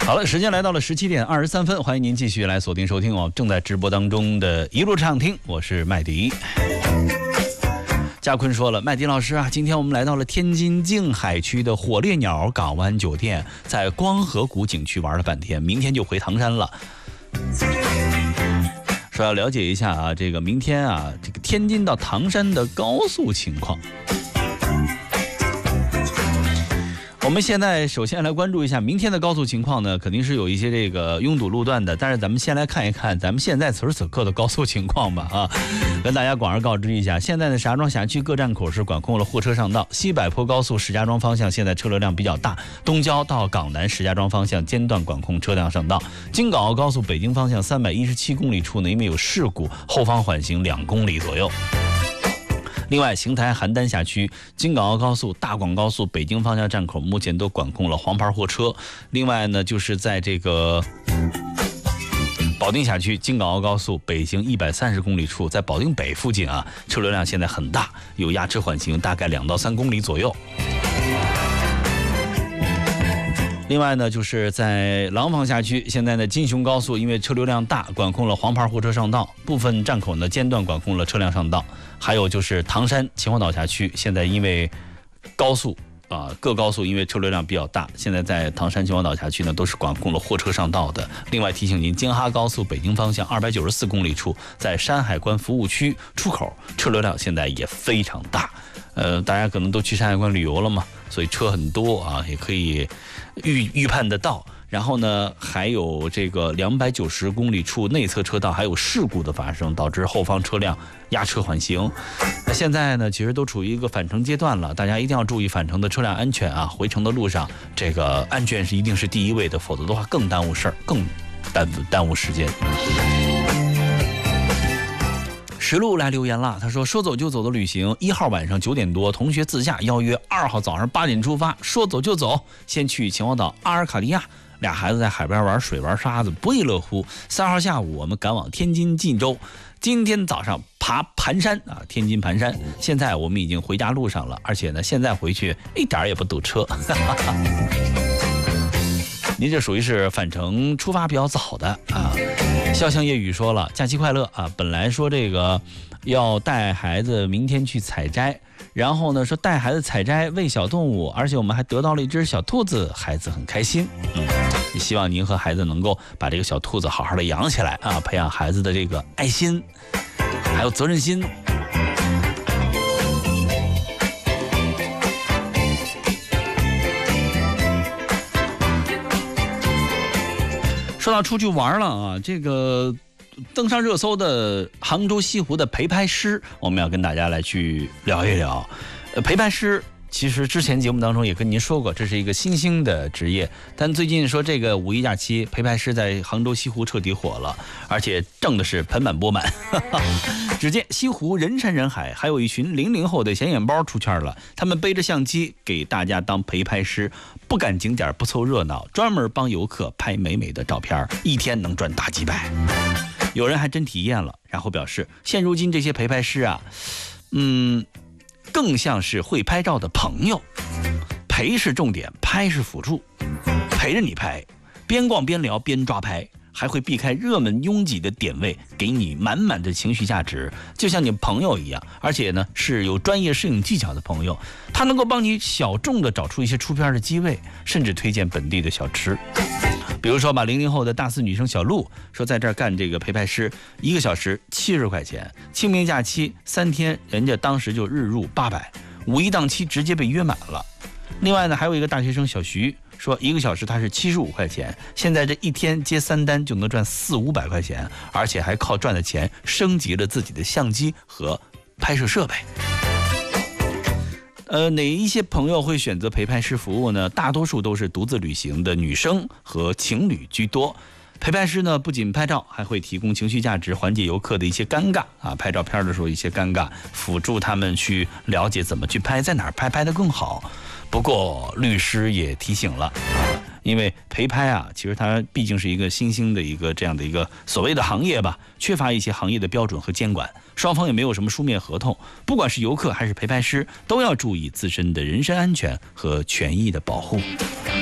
好了，时间来到了17点23分，欢迎您继续来锁定收听正在直播当中的一路畅听，我是麦迪。嘉坤说了，麦迪老师啊，今天我们来到了天津静海区的火烈鸟港湾酒店，在光河谷景区玩了半天，明天就回唐山了。说要了解一下啊，这个明天啊，这个天津到唐山的高速情况。我们现在首先来关注一下明天的高速情况呢，肯定是有一些这个拥堵路段的，但是咱们先来看一看咱们现在此时此刻的高速情况吧啊，跟大家广而告之一下，现在的石家庄辖区各站口是管控了货车上道，西柏坡高速石家庄方向现在车流量比较大，东郊到港南石家庄方向间断管控车辆上道，京港澳高速北京方向317公里处呢，因为有事故，后方缓行2公里左右。另外，邢台邯郸辖区京港澳高速、大广高速北京方向站口目前都管控了黄牌货车。另外呢，就是在这个保定辖区京港澳高速北行130公里处，在保定北附近啊，车流量现在很大，有压车缓行大概2到3公里左右。另外呢，就是在廊坊辖区，现在呢金雄高速因为车流量大，管控了黄牌货车上道，部分站口呢间断管控了车辆上道。还有就是唐山秦皇岛辖区，现在因为高速各高速因为车流量比较大，现在在唐山秦皇岛辖区呢都是管控了货车上道的。另外提醒您，京哈高速北京方向294公里处，在山海关服务区出口车流量现在也非常大。大家可能都去山海关旅游了嘛，所以车很多啊，也可以预判得到。然后呢，还有这个290公里处内侧车道还有事故的发生，导致后方车辆压车缓行。那现在呢，其实都处于一个返程阶段了，大家一定要注意返程的车辆安全啊！回程的路上，这个安全一定是第一位的，否则的话更耽误事儿，更耽误时间。石路来留言了，他说说走就走的旅行，1号晚上9点多，同学自驾邀约2号早上8点出发，说走就走，先去秦皇岛阿尔卡利亚，俩孩子在海边玩水玩沙子，不亦乐乎。3号下午我们赶往天津蓟州，今天早上爬盘山啊，天津盘山。现在我们已经回家路上了，而且呢，现在回去一点也不堵车。您这属于是返程出发比较早的啊。潇湘夜雨说了，假期快乐啊！本来说这个要带孩子明天去采摘，然后呢说带孩子采摘喂小动物，而且我们还得到了一只小兔子，孩子很开心。也希望您和孩子能够把这个小兔子好好的养起来啊，培养孩子的这个爱心还有责任心。说到出去玩了啊，这个登上热搜的杭州西湖的陪拍师，我们要跟大家来去聊一聊。陪拍师其实之前节目当中也跟您说过，这是一个新兴的职业，但最近说这个五一假期，陪拍师在杭州西湖彻底火了，而且挣的是盆满钵满。只见西湖人山人海，还有一群00后的显眼包出圈了，他们背着相机给大家当陪拍师，不赶景点不凑热闹，专门帮游客拍美美的照片，一天能赚大几百。有人还真体验了，然后表示现如今这些陪拍师啊，更像是会拍照的朋友，陪是重点，拍是辅助，陪着你拍，边逛边聊边抓拍，还会避开热门拥挤的点位，给你满满的情绪价值，就像你朋友一样，而且呢是有专业摄影技巧的朋友，他能够帮你小众的找出一些出片的机位，甚至推荐本地的小吃。比如说吧，00后的大四女生小陆说，在这儿干这个陪拍师，1个小时70块钱，清明假期3天，人家当时就日入800，五一档期直接被约满了。另外呢，还有一个大学生小徐说，1个小时他是75块钱，现在这一天接3单就能赚400-500块钱，而且还靠赚的钱升级了自己的相机和拍摄设备。哪一些朋友会选择陪拍师服务呢？大多数都是独自旅行的女生和情侣居多。陪拍师呢，不仅拍照，还会提供情绪价值，缓解游客的一些尴尬啊，拍照片的时候一些尴尬，辅助他们去了解怎么去拍，在哪儿拍得更好。不过律师也提醒了，因为陪拍啊，其实它毕竟是一个新兴的一个这样的一个所谓的行业吧，缺乏一些行业的标准和监管，双方也没有什么书面合同，不管是游客还是陪拍师，都要注意自身的人身安全和权益的保护。